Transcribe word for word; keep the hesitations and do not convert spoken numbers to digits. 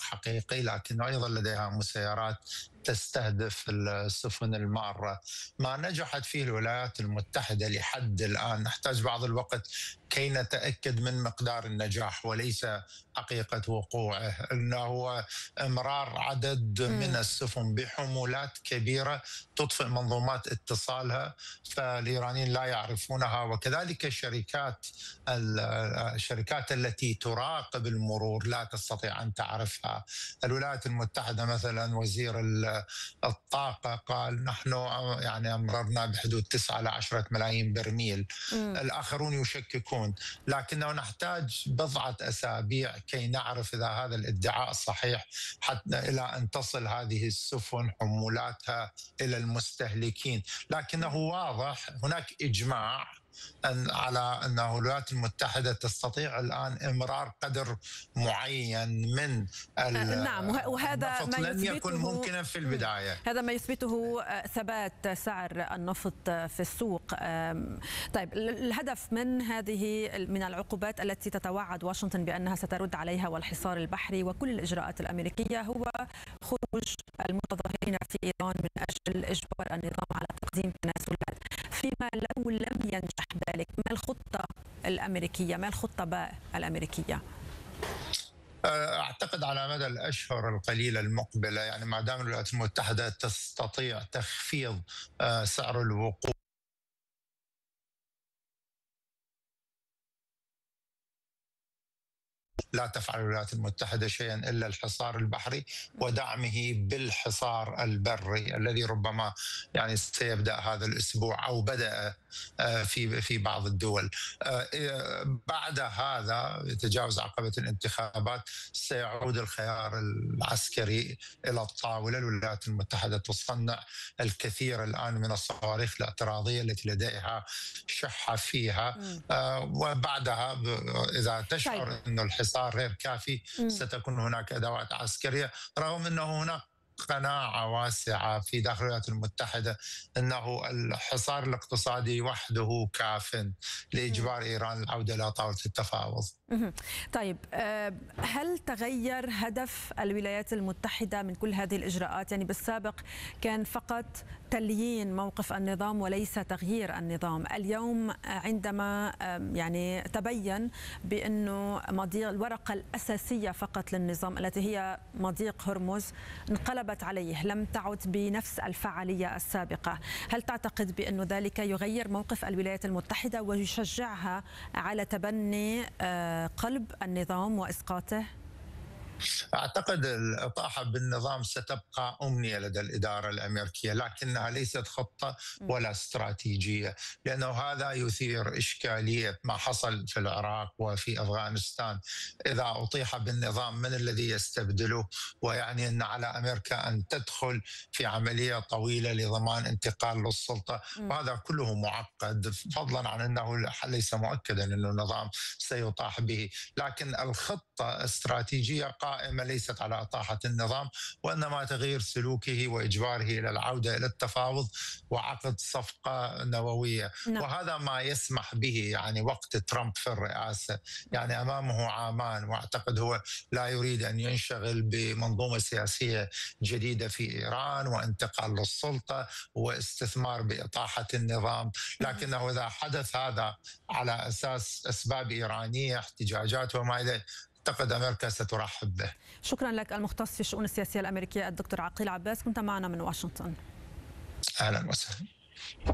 حقيقي، لكنه أيضا لديها مسيرات تستهدف السفن المارة. ما نجحت فيه الولايات المتحدة لحد الآن، نحتاج بعض الوقت كي نتأكد من مقدار النجاح وليس حقيقة وقوعه، أنه هو إمرار عدد من مم. السفن بحمولات كبيرة تطفئ منظومات اتصالها، فالإيرانيين لا يعرفونها، وكذلك الشركات الشركات التي تراقب المرور لا تستطيع أن تعرفها. الولايات المتحدة مثلا وزير الطاقة قال نحن يعني أمررنا بحدود تسعة إلى عشرة ملايين برميل، مم. الآخرون يشككون، لكنه نحتاج بضعة أسابيع كي نعرف إذا هذا الادعاء صحيح، حتى إلى أن تصل هذه السفن حمولاتها إلى المستهلكين. لكنه واضح هناك إجماع أن على أن الولايات المتحدة تستطيع الآن إمرار قدر معين من آه، نعم، وه- وهذا ما النفط، لن يكن يثبته. ممكنا في مم. البداية. هذا ما يثبته آه، ثبات سعر النفط في السوق. آم، طيب، ال- الهدف من هذه من العقوبات التي تتوعد واشنطن بأنها سترد عليها والحصار البحري وكل الإجراءات الأمريكية هو خروج المتظاهرين في إيران من أجل إجبار النظام على تقديم تنازلات. فيما لو لم ينجح ذلك، ما الخطة الأمريكية، ما الخطة باء الأمريكية؟ أعتقد على مدى الأشهر القليلة المقبلة، يعني ما دام الولايات المتحدة تستطيع تخفيض آه، سعر الوقود لا تفعل الولايات المتحدة شيئا إلا الحصار البحري ودعمه بالحصار البري الذي ربما يعني سيبدأ هذا الأسبوع أو بدأ في في بعض الدول. بعد هذا يتجاوز عقبة الانتخابات سيعود الخيار العسكري إلى الطاولة. الولايات المتحدة تصنع الكثير الآن من الصواريخ الاعتراضية التي لديها شحة فيها، وبعدها إذا تشعر طيب. أن الحصار غير كافي ستكون هناك أدوات عسكرية، رغم أنه هناك قناعة واسعة في داخل الولايات المتحدة أنه الحصار الاقتصادي وحده كاف لإجبار إيران العودة إلى طاولة التفاوض. طيب، هل تغير هدف الولايات المتحدة من كل هذه الإجراءات؟ يعني بالسابق كان فقط تليين موقف النظام وليس تغيير النظام. اليوم عندما يعني تبين بأنه مضيق الورقة الأساسية فقط للنظام التي هي مضيق هرمز انقلبت عليه، لم تعد بنفس الفعالية السابقة. هل تعتقد بأنه ذلك يغير موقف الولايات المتحدة ويشجعها على تبني قلب النظام وإسقاطه؟ أعتقد الإطاحة بالنظام ستبقى أمنية لدى الإدارة الأمريكية، لكنها ليست خطة ولا استراتيجية، لأنه هذا يثير إشكالية ما حصل في العراق وفي أفغانستان. إذا أطيح بالنظام من الذي يستبدله؟ ويعني أن على أمريكا أن تدخل في عملية طويلة لضمان انتقال للسلطة، وهذا كله معقد، فضلا عن أنه ليس مؤكدا أن النظام سيطاح به. لكن الخطة استراتيجية قائمة ليست على إطاحة النظام، وإنما تغيير سلوكه وإجباره إلى العودة إلى التفاوض وعقد صفقة نووية. نعم. وهذا ما يسمح به يعني وقت ترامب في الرئاسة، يعني أمامه عامان، وأعتقد هو لا يريد أن ينشغل بمنظومة سياسية جديدة في إيران وانتقال للسلطة واستثمار بإطاحة النظام. لكنه إذا حدث هذا على أساس أسباب إيرانية، احتجاجات وما إلى، أعتقد أمريكا سترحب به. شكرا لك المختص في الشؤون السياسية الأمريكية الدكتور عقيل عباس، كنت معنا من واشنطن. أهلا وسهلا.